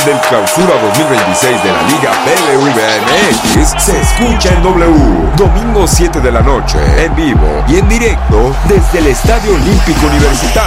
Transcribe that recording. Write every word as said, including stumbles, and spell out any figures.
del Clausura dos mil veintiséis de la Liga B L V M X se escucha en W. Domingo siete de la noche, en vivo y en directo desde el Estadio Olímpico Universitario.